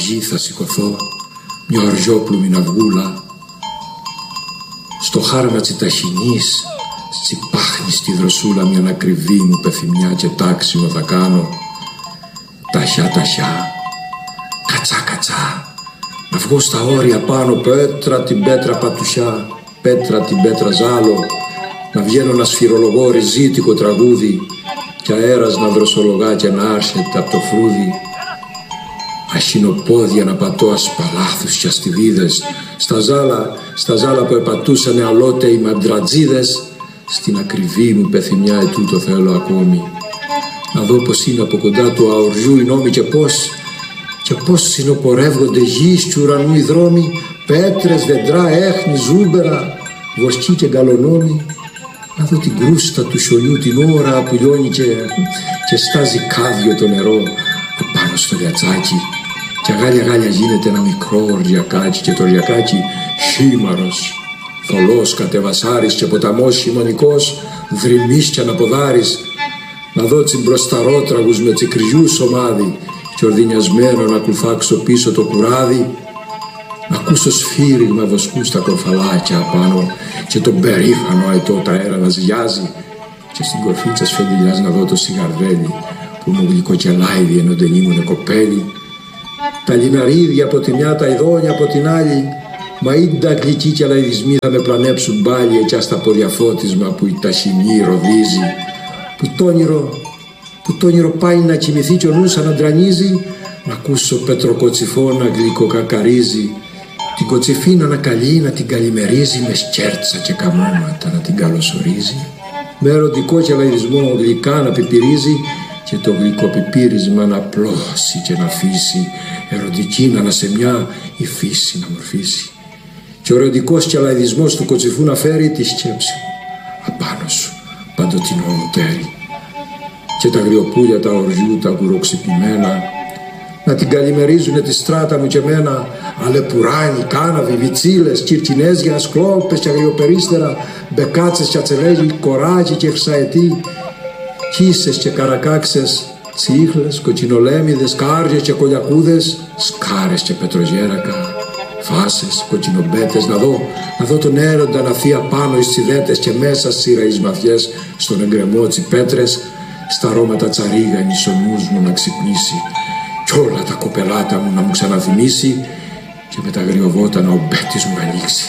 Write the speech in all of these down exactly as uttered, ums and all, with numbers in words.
γη θα σηκωθώ, μια οριόπλουμη ναυγούλα. Στο χάρμα τσιταχινής τσιπάχνει στη δροσούλα μια ακριβή μου πεθυμιά και τάξιμο θα κάνω. Ταχιά ταχιά, κατσά κατσά, να βγω στα όρια πάνω, πέτρα την πέτρα πατουσιά, πέτρα την πέτρα ζάλο, να βγαίνω να σφυρολογώ ριζίτικο τραγούδι κι αέρας να δροσολογά και να έρχεται από το φρούδι. Αχινοπόδια να πατώ ασπαλάθους και αστιβίδες, στα ζάλα, στα ζάλα που επατούσανε αλότε οι μαντρατζίδες. Στην ακριβή μου πεθυμιά ετούτο θέλω ακόμη, να δω πως είναι από κοντά του αοριού οι νόμοι και πως και πως συνοπορεύονται γης κι ουρανού οι δρόμοι, πέτρες, δεντρά, έχνη, ζούμπερα, βοσκοί και γκαλονόμοι. Να δω την κρούστα του χιονιού την ώρα που λιώνει και, και στάζει κάδιο το νερό απάνω στο λιατσάκι και αγάλια γάλια γίνεται ένα μικρό οριακάκι και το οριακάκι χήμαρος, θολός κατεβασάρης και ποταμός χειμωνικός, δρυμής και αναποδάρης. Να δω τσιμπροσταρότραγους με τσικριούς ομάδι και ορδινιασμένο να κουλφάξω πίσω το κουράδι. Να ακούσω σφύριγμα βοσκού στα κορφαλάκια απάνω και τον περήφανο αετό τα αέρα να ζυγιάζει και στην κορφή της φεντιλιάς να δω το σιγαρδέλι που μου γλυκοκελάει διενόντεν ήμουνε κοπέλι. Τα λιναρίδια από τη μια, τα ειδόνια από την άλλη, μα ίντα γλυκοί και λαϊδισμοί θα με πλανέψουν πάλι εκιά στα ποδιαφώτισμα που η ταχυνή ροδίζει, που το όνειρο, που το όνειρο πάει να κοιμηθεί κι ο νους αναντρανίζει, να ακούσω πετροκοτσιφό να γλυκοκακαρίζει, την κοτσιφή να ανακαλεί, να την καλημερίζει, με σκέρτσα και καμώματα να την καλωσορίζει, με ερωτικό και λαϊδισμό γλυκά να πιπυρίζει και το γλυκοπιπύρισμα να πλώσει και να αφήσει, ερωτική να ανασεμιά η φύση να μορφήσει, και ο ερωτικός και λαϊδισμός του κοτσιφού να φέρει τη σκέψη μου απάνω σου παντοτινό μου τέρι, και τα γριοπούλια τα οριού τα κουροξυπημένα να την καλημερίζουνε τη στράτα μου και μένα, αλεπουράνι, κάναβοι, βιτσίλες, κυρκινέζια, σκλόπες και αγριοπερίστερα, μπεκάτσες και ατσελέγοι, κοράκι και χρυσαετοί, κίσες και καρακάξες, τσίχλες, κοτσινολέμιδες, κάριες και κολιακούδες, σκάρες και πετρογέρακα, φάσες, κοτσινομπέτες. Να δω, να δω τον έρωτα να φύει απάνω εις τσιδέτες και μέσα σύρα εις μαθιές, στον εγκρεμό τσιπέτρες, στα αρώματα τσαρίγανης ο νους μου να ξυπνήσει κι όλα τα κοπελάτα μου να μου ξαναθυμίσει και με τα αγριοβότανα ο μπέτης μου να ανοίξει.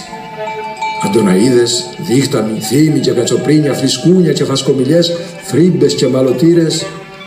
Αντωναίδες, δίχταμοι, θύμοι και κατσοπρίνια, φλισκούνια και φασκομιλιές, θρύμπες και μαλωτήρες,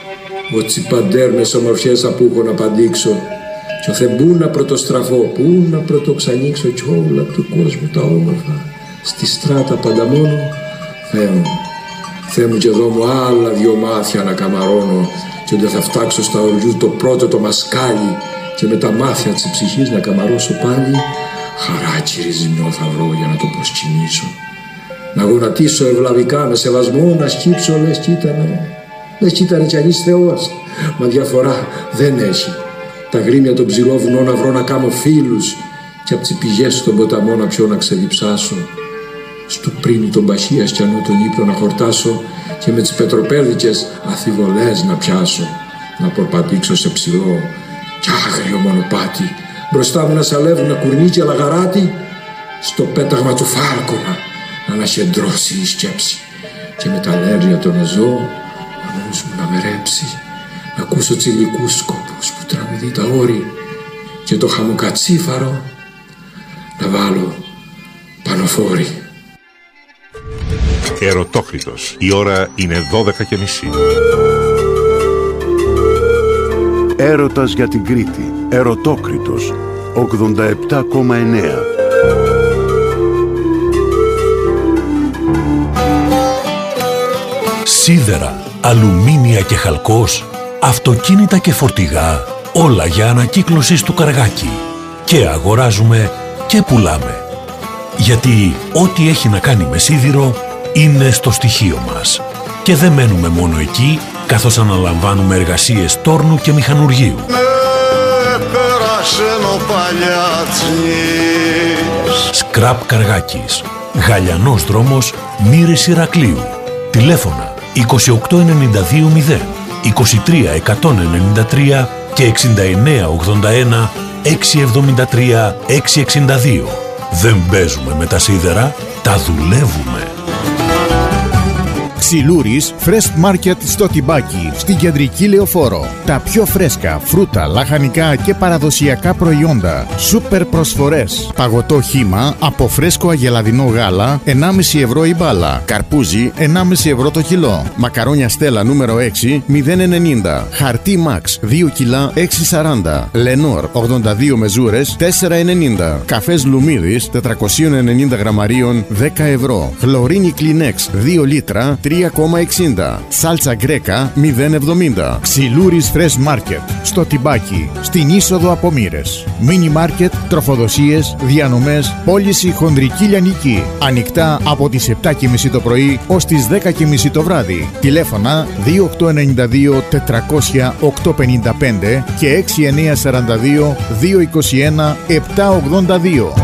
ο τσιπαντέρμες ομορφιές απ' ούχο να παντήξω κι ο θεμπού να πρωτοστραφώ, πού να πρωτοξανοίξω κι όλα του κόσμου τα όμορφα στη στράτα πάντα μόνο. Θεέ μου, Θεέ μου, και εδώ μου άλλα δυο μάθια να καμαρώνω και όταν θα φτάξω στα οριού το πρώτο το μασκάλι και με τα μάθια της ψυχής να καμαρώσω πάλι, χαρά κυριζινό θα βρω για να το προσκυνήσω, να γονατίσω ευλαβικά με σεβασμό, να σκύψω λες κι ήτανε, λες κι ήτανε κι ανείς Θεός, μα διαφορά δεν έχει. Τα γρήμια των ψηλόβουνων να βρω να κάμω φίλους και απ' τις πηγές στον ποταμό να πιω να ξεδιψάσω, στου πρίνου τον Παχίας κι ανώ τον ύπνο να χορτάσω και με τις πετροπέρδικες αθιβολές να πιάσω, να προπατήξω σε ψηλό κι άγριο μονοπάτι, μπροστά μου να σαλεύουν κουρνί και λαγαράτι, στο πέταγμα του φάλκονα να αναχεντρώσει η σκέψη και με τα λέρια των εζώ ο νους μου να με ρέψει, να ακούσω τσιλικούς σκόπους που τραγουδεί τα όρη και το χαμοκατσίφαρο να βάλω πανοφόρι. Ερωτόκριτος. Η ώρα είναι δώδεκα και μισή. Έρωτας για την Κρήτη. Ερωτόκριτος. ογδόντα επτά κόμμα εννέα. Σίδερα, αλουμίνια και χαλκός, αυτοκίνητα και φορτηγά, όλα για ανακύκλωση του Καργάκη. Και αγοράζουμε και πουλάμε. Γιατί ό,τι έχει να κάνει με σίδηρο είναι στο στοιχείο μας. Και δεν μένουμε μόνο εκεί, καθώς αναλαμβάνουμε εργασίες τόρνου και μηχανουργείου. Σκραπ Καργάκης. Γαλιανός δρόμος, Μύρης Ηρακλείου. Τηλέφωνα είκοσι οκτώ ενενήντα δύο μηδέν, είκοσι τρία εκατόν ενενήντα τρία και εξήντα εννέα ογδόντα ένα έξι εβδομήντα τρία έξι εξήντα δύο. Δεν παίζουμε με τα σίδερα, τα δουλεύουμε. Ξυλούρης Fresh Market στο Τιμπάκι, στην κεντρική Λεωφόρο. Τα πιο φρέσκα φρούτα, λαχανικά και παραδοσιακά προϊόντα. Σούπερ προσφορές. Παγωτό χύμα από φρέσκο αγελαδινό γάλα ενάμιση ευρώ η μπάλα. Καρπούζι ενάμιση ευρώ το κιλό. Μακαρόνια Στέλλα νούμερο έξι μηδέν ενενήντα. Χαρτί Max δύο κιλά έξι σαράντα. Λενόρ ογδόντα δύο μεζούρες τέσσερα ενενήντα. Καφές Λουμίδης τετρακόσια ενενήντα γραμμαρίων δέκα ευρώ. Χλωρίνη Kleenex δύο λίτρα τρία κόμμα εξήντα. Σάλτσα γκρέκα μηδέν εβδομήντα. Ξυλούρης Fresh Market στο Τιμπάκι, στην είσοδο από Μοίρες. Μίνι μάρκετ, τροφοδοσίες, διανομές, πώληση χονδρική λιανική. Ανοιχτά από τις επτά και μισή το πρωί ως τις δέκα και μισή το βράδυ. Τηλέφωνα δύο οκτώ εννιά δύο τετρακόσια οκτώ πενήντα πέντε και έξι εννιά σαράντα δύο δύο είκοσι ένα επτά ογδόντα δύο.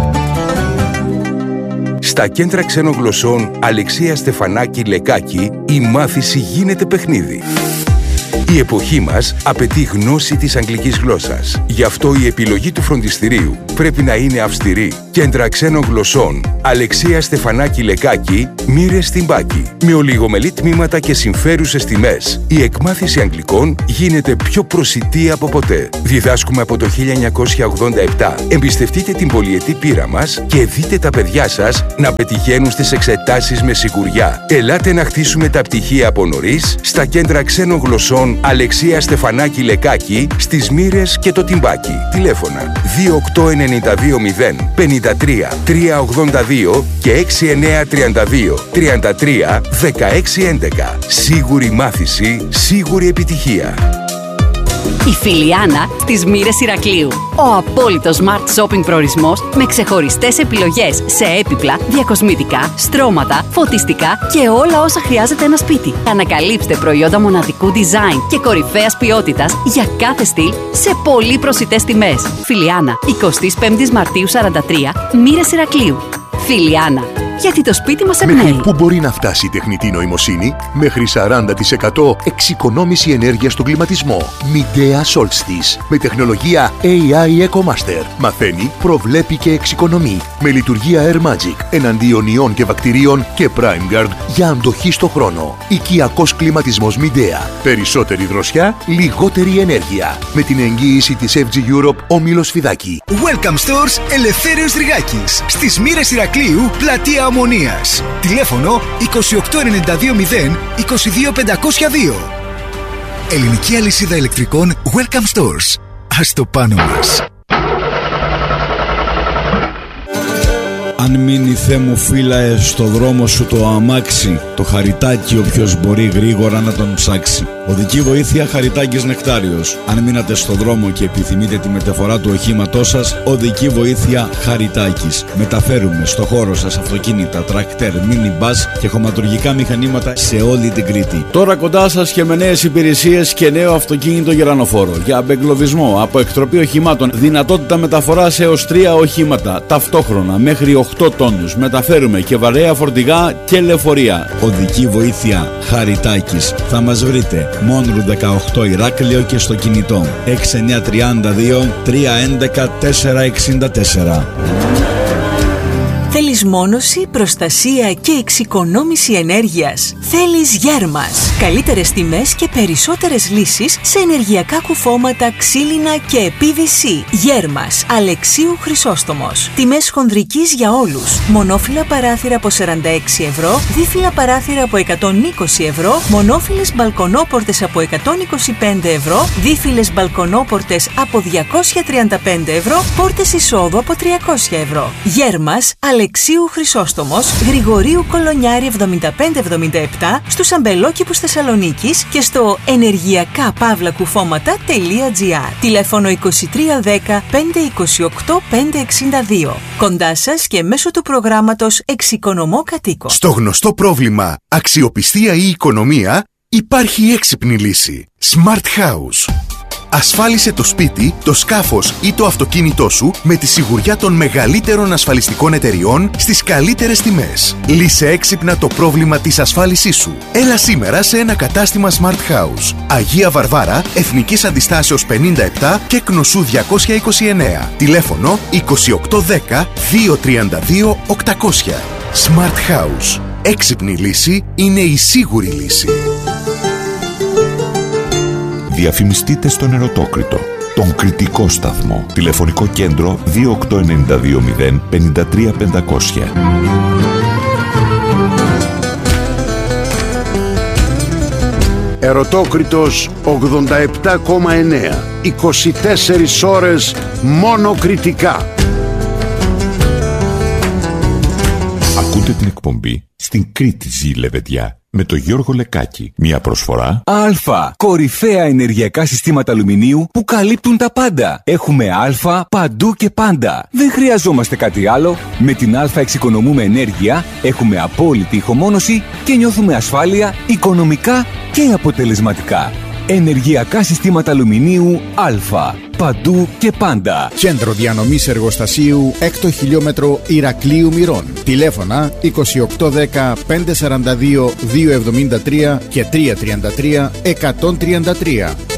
Στα κέντρα ξένων γλωσσών Αλεξία Στεφανάκη Λεκάκη η μάθηση γίνεται παιχνίδι. Η εποχή μας απαιτεί γνώση της αγγλικής γλώσσας. Γι' αυτό η επιλογή του φροντιστηρίου πρέπει να είναι αυστηρή. Κέντρα ξένων γλωσσών Αλεξία Στεφανάκη Λεκάκη, Μοίρες στην Πάκη. Με ολιγομελή τμήματα και συμφέρουσες τιμές, η εκμάθηση αγγλικών γίνεται πιο προσιτή από ποτέ. Διδάσκουμε από το χίλια εννιακόσια ογδόντα επτά. Εμπιστευτείτε την πολυετή πείρα μας και δείτε τα παιδιά σας να πετυχαίνουν στις εξετάσεις με σιγουριά. Ελάτε να χτίσουμε τα πτυχία από νωρίς στα κέντρα ξένων γλωσσών Αλεξία Στεφανάκη Λεκάκη, στις Μοίρες και το Τιμπάκι. Τηλέφωνα δύο οκτώ εννιά δύο μηδέν πενήντα τρία τρία ογδόντα δύο και έξι εννιά τρία δύο τριάντα τρία δεκαέξι έντεκα. Σίγουρη μάθηση, σίγουρη επιτυχία. Η Φιλιάνα στις Μοίρες Ηρακλείου. Ο απόλυτος smart shopping προορισμός με ξεχωριστές επιλογές σε έπιπλα, διακοσμητικά, στρώματα, φωτιστικά και όλα όσα χρειάζεται ένα σπίτι. Ανακαλύψτε προϊόντα μοναδικού design και κορυφαίας ποιότητας για κάθε στυλ σε πολύ προσιτές τιμές. Φιλιάνα, εικοστή πέμπτη Μαρτίου σαράντα τρία, Μοίρες Ηρακλείου. Φιλιάνα. Γιατί το σπίτι μας εμπνέει. Μέχρι πού μπορεί να φτάσει η τεχνητή νοημοσύνη? Μέχρι σαράντα τοις εκατό εξοικονόμηση ενέργειας στον κλιματισμό. Midea Solstice. Με τεχνολογία έι άι EcoMaster. Μαθαίνει, προβλέπει και εξοικονομεί. Με λειτουργία Air Magic. Εναντίον ιών και βακτηρίων και PrimeGuard για αντοχή στο χρόνο. Οικιακός κλιματισμός Midea. Περισσότερη δροσιά, λιγότερη ενέργεια. Με την εγγύηση της εφ τζι Europe Όμιλος Φιδάκη. Welcome Stores Ελευθέριος Δρυγάκης. Στις Μοίρες Ηρακλείου, πλατεία Ομονίας. Τηλέφωνο είκοσι οκτώ ενενήντα δύο μηδέν είκοσι δύο πεντακόσια δύο. Ελληνική αλυσίδα ηλεκτρικών Welcome Stores. Ας το πάνω μας. Αν μείνει Θεέ μου φύλαε στο δρόμο σου το αμάξι, το χαριτάκι όποιος μπορεί γρήγορα να τον ψάξει. Οδική βοήθεια Χαριτάκης Νεκτάριος. Αν μείνατε στο δρόμο και επιθυμείτε τη μεταφορά του οχήματός σας, οδική βοήθεια Χαριτάκης. Μεταφέρουμε στο χώρο σας αυτοκίνητα, τρακτέρ, μίνι μπας και χωματουργικά μηχανήματα σε όλη την Κρήτη. Τώρα κοντά σας και με νέες υπηρεσίες και νέο αυτοκίνητο γερανοφόρο. Για απεγκλωβισμό, από εκτροπή οχημάτων, δυνατότητα μεταφοράς έως τρία οχήματα ταυτόχρονα μέχρι οκτώ τόνους. Μεταφέρουμε και βαρέα φορτηγά και λεωφορεία. Οδική βοήθεια Χαριτάκης. Θα μας βρείτε Μόνρου δεκαοκτώ Ηράκλειο και στο κινητό έξι εννιά τρία δύο τρία ένα τέσσερα έξι τέσσερα. Θέλεις μόνωση, προστασία και εξοικονόμηση ενέργειας? Θέλεις Γέρμας. Καλύτερες τιμές και περισσότερες λύσεις σε ενεργειακά κουφώματα, ξύλινα και πι βι σι. Γέρμας, Αλεξίου Χρυσόστομος. Τιμές χονδρικής για όλους. Μονόφυλλα παράθυρα από σαράντα έξι ευρώ, δίφυλλα παράθυρα από εκατόν είκοσι ευρώ, μονόφυλλες μπαλκονόπορτες από εκατόν είκοσι πέντε ευρώ, δίφυλλες μπαλκονόπορτες από διακόσια τριάντα πέντε ευρώ, πόρτες εισόδου από τριακόσια ευρώ. Γέρμας, Αλεξίου Χρυσόστομος, Γρηγορίου Κολονιάρη εβδομήντα πέντε εβδομήντα επτά, στους Αμπελόκηπους Θεσσαλονίκης και στο ενεργειακά παύλα κουφώματα τελεία τζι άρ. Τηλέφωνο είκοσι τρία δέκα πέντε είκοσι οκτώ πέντε εξήντα δύο. Κοντά σας και μέσω του προγράμματος Εξοικονομώ Κατοίκο. Στο γνωστό πρόβλημα αξιοπιστία ή οικονομία υπάρχει έξυπνη λύση. Smart House. Ασφάλισε το σπίτι, το σκάφος ή το αυτοκίνητό σου με τη σιγουριά των μεγαλύτερων ασφαλιστικών εταιριών στις καλύτερες τιμές. Λύσε έξυπνα το πρόβλημα της ασφάλισής σου. Έλα σήμερα σε ένα κατάστημα Smart House. Αγία Βαρβάρα, Εθνικής Αντιστάσεως πενήντα επτά και Κνωσού διακόσια είκοσι εννέα. Τηλέφωνο είκοσι οκτώ δέκα διακόσια τριάντα δύο οκτακόσια. Smart House. Έξυπνη λύση είναι η σίγουρη λύση. Διαφημιστείτε στον Ερωτόκριτο, τον κριτικό σταθμό. Τηλεφωνικό κέντρο δύο οκτώ εννιά δύο μηδέν πέντε τρία πεντακόσια. Ερωτόκριτος ογδόντα επτά κόμμα εννέα. είκοσι τέσσερις ώρες μόνο κριτικά. Ακούτε την εκπομπή στην Κρήτη ζει Λεβεντιά με τον Γιώργο Λεκάκη. Μια προσφορά Α. Κορυφαία ενεργειακά συστήματα αλουμινίου που καλύπτουν τα πάντα. Έχουμε Α παντού και πάντα. Δεν χρειαζόμαστε κάτι άλλο. Με την Α εξοικονομούμε ενέργεια, έχουμε απόλυτη ηχομόνωση και νιώθουμε ασφάλεια οικονομικά και αποτελεσματικά. Ενεργειακά συστήματα αλουμινίου Α. Παντού και πάντα. Κέντρο διανομής εργοστασίου έκτο χιλιόμετρο Ηρακλείου Μυρών. Τηλέφωνα είκοσι οκτώ δέκα πεντακόσια σαράντα δύο διακόσια εβδομήντα τρία και τριακόσια τριάντα τρία εκατόν τριάντα τρία.